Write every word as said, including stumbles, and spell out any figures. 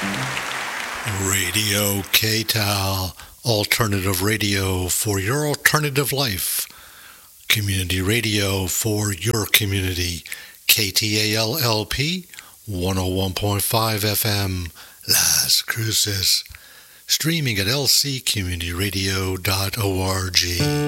Radio K-Tal, alternative radio for your alternative life. Community radio for your community. K T A L L P, one oh one point five F M, Las Cruces. Streaming at l c community radio dot org.